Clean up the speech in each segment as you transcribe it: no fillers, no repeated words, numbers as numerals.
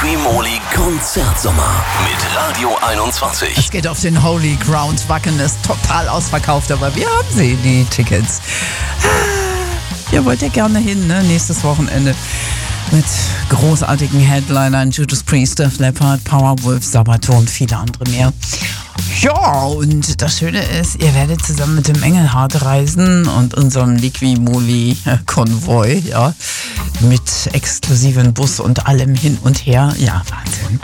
Liquimoli Konzertsommer mit Radio 21. Es geht auf den Holy Ground. Wacken ist total ausverkauft, aber wir haben sie, die Tickets. Ihr wollt ja gerne hin, ne? Nächstes Wochenende. Mit großartigen Headlinern, Judas Priest, Def Leppard, Powerwolf, Sabaton und viele andere mehr. Ja, und das Schöne ist, ihr werdet zusammen mit dem Engelhardt reisen und unserem Liquimoli-Konvoi, ja, mit exklusiven Bus und allem hin und her. Ja, Wahnsinn.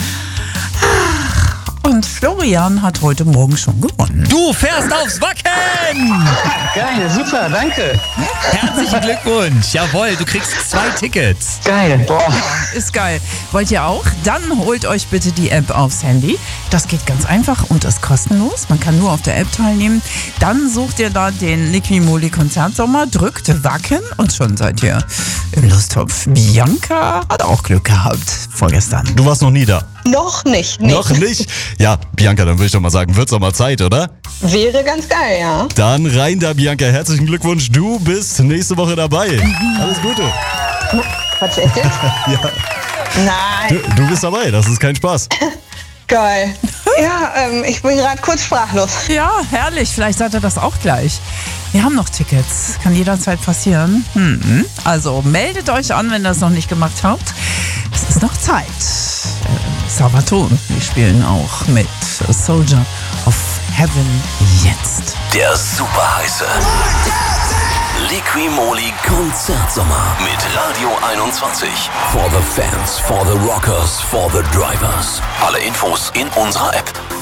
Und Florian hat heute Morgen schon gewonnen. Du fährst aufs Wacken! Geil, super, danke. Herzlichen Glückwunsch. Jawohl, du kriegst 2 Tickets. Geil, boah. Ist geil. Wollt ihr auch? Dann holt euch bitte die App aufs Handy. Das geht ganz einfach und ist kostenlos. Man kann nur auf der App teilnehmen. Dann sucht ihr da den Liquimoli Konzertsommer, drückt Wacken und schon seid ihr im Lusttopf. Bianca hat auch Glück gehabt vorgestern. Du warst noch nie da. Noch nicht, nee. Noch nicht? Ja, Bianca, dann würde ich doch mal sagen, wird's doch mal Zeit, oder? Wäre ganz geil, ja. Dann rein da, Bianca. Herzlichen Glückwunsch. Du bist nächste Woche dabei. Alles Gute. Tatsächlich? Ja. Nein. Du bist dabei. Das ist kein Spaß. Geil. Ja, ich bin gerade kurz sprachlos. Ja, herrlich. Vielleicht seid ihr das auch gleich. Wir haben noch Tickets. Kann jederzeit passieren. Also meldet euch an, wenn ihr das noch nicht gemacht habt. Es ist noch Zeit. Sabaton. Wir spielen auch mit A Soldier of Heaven jetzt. Der super heiße Liquimoli Konzertsommer mit Radio 21. For the fans, for the rockers, for the drivers. Alle Infos in unserer App.